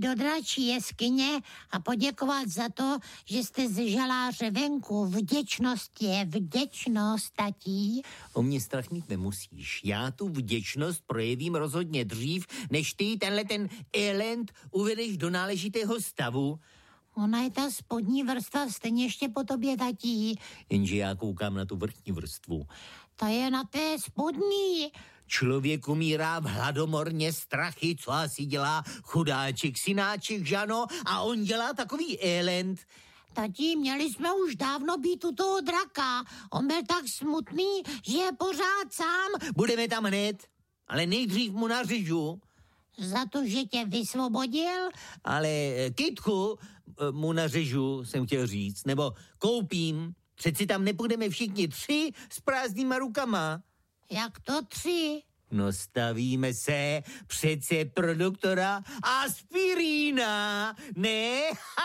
do dračí jeskyně a poděkovat za to, že jste z žaláře venku. Vděčnost je vděčnost, tatí. O mě strach mít nemusíš. Já tu vděčnost projevím rozhodně dřív, než ty ten elend uvedeš do náležitého stavu. Ona je ta spodní vrstva stejně ještě po tobě, tatí. Jenže já koukám na tu vrchní vrstvu. Ta je na té spodní. Člověk umírá v hladomorně strachy, co asi dělá chudáček, synáček, žano, a on dělá takový elend. Tati, měli jsme už dávno být u toho draka. On byl tak smutný, že je pořád sám. Budeme tam hned, ale nejdřív mu nařežu. Za to, že tě vysvobodil? Ale kytku mu nařežu, jsem chtěl říct, nebo koupím. Přeci tam nepůjdeme všichni 3 s prázdnýma rukama. Jak to 3? No stavíme se přece pro doktora Aspirína, ne?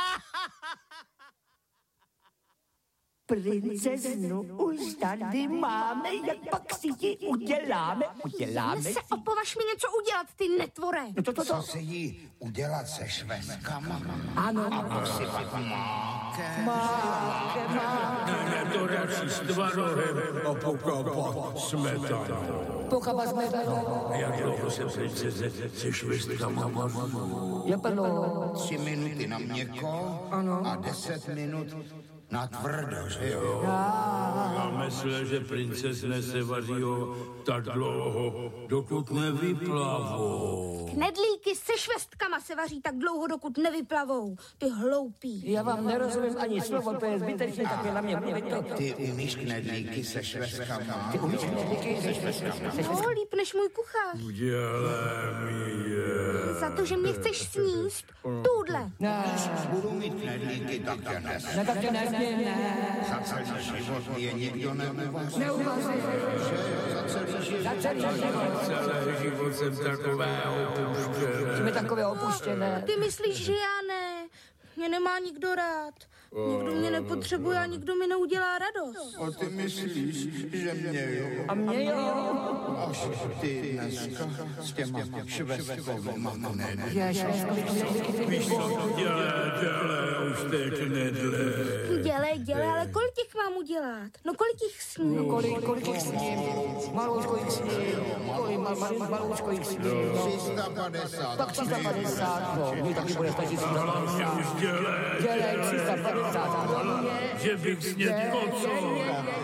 Princeznu už tady máme, jak pak si ji uděláme. Se opovaž mi něco udělat, ty netvore. No to. Co si jí udělat se švestkama? Ano. A posypat mákem. Ne, to radši s tvarohem a pokapat smetanou. Pokapat smetanou. Jak dlouho se princeze se švestkama mařují? Je plno. 3 minuty na měkko a 10 minut na tvrdo, že jo? Já myslel, že princezne se vařího tak dlouho, dokud nevyplavou. Knedlíky se švestkama se vaří tak dlouho, dokud nevyplavou. Ty hloupí. Já vám nerozumím ani slovo, to je zbytečně, také na mě mluvíte. Ty umíš knedlíky se švestkama? Ty umíš knedlíky se švestkama? No, líp než můj kuchař. Udělej je. Za to, že mě chceš sníst, tuhle. Budu mít knedlíky, tak tě nes. Ne, tak tě nesmím, ne. Za celý život je nikdo neuvařil. Neuvařil. Za celý život. Celý život jsem takové opuštěné. Jsme takové opuštěné. Ty myslíš, že já ne? Mě nemá nikdo rád. Nikdo mě nepotřebuje a nikdo mi neudělá radost. A ty myslíš, že mě jo? A mě jo. Až ty dneska s těma švestkovýma knedlíky. Víš co, dělej už té knedle. Dělej, ale kolik těch mám udělat? No kolik jich sním? No kolik jich sním? Maloučko jich sním. Maloučko jich sním. 350. Tak 350, no. Mně taky bude stačit 350. Dělej 350. Že bych sněd kocou.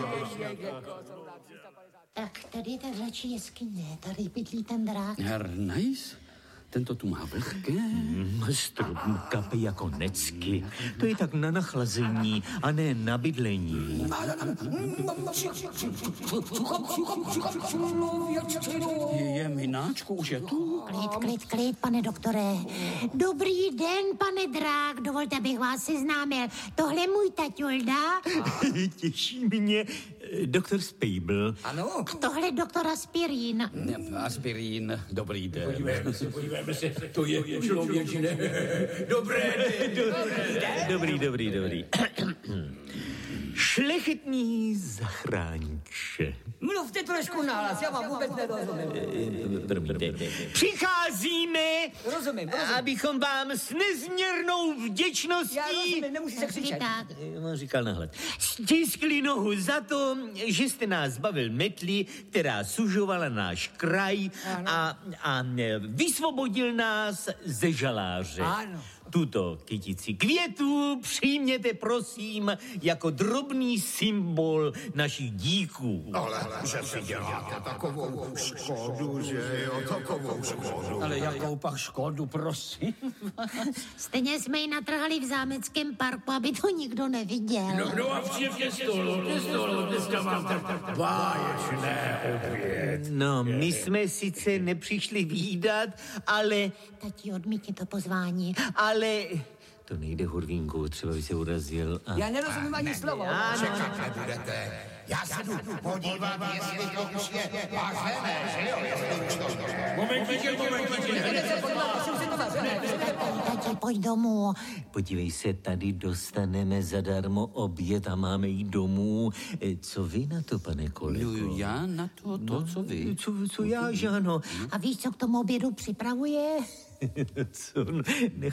Tak tady je ta dračí jeskyně, tady bydlí ten drak. Herr Nice? Tento tu má vlhké. Strop mu kapy jako necky. To je tak na nachlazení a ne na bydlení. Je mináčku, už je tu? Klid, pane doktore. Dobrý den, pane drák, dovolte, abych vás seznámil. Tohle je můj taťulda. Těší mě doktor Spejbl. Ano. Tohle doktor Aspirín. Aspirín, dobrý den. Podívejme se, to je člověk, že ne? Dobrý. Šlechetný zachránče. Mluvte trošku nahlas, já vám vůbec nerozumím. Promiňte. Přicházíme, Rozumím. abychom vám s nezměrnou vděčností... Já rozumím, nemusíte křičet. On říkal nahled. Stiskli nohu za to, že jste nás zbavil metly, která sužovala náš kraj a vysvobodil nás ze žaláře. Ano. Tuto kytici květů přijměte, prosím, jako drobný symbol našich díků. Ale že si děláte takovou škodu, že jo, takovou škodu. Ale jakou pak škodu, prosím? Stejně jsme ji natrhali v zámeckém parku, aby to nikdo neviděl. No a ke stolu, dneska mám tak báječné oběd. No, my jsme sice nepřišli vídat, ale... Tati, odmítni to pozvání. Ale... To nejde, Hurvínku, třeba by se urazil. Já nerozumím ani slovo. Čekat nebudete. Já se jdu podívat, jestli to už je vařené, že jo? Jestli už to Tati, pojď domů. Podívej se, tady dostaneme zadarmo oběd a máme jít domů. Co vy na to, pane kolego? Já na to, co vy? Co já, Žáno? A víš, co k tomu obědu připravuje? Co?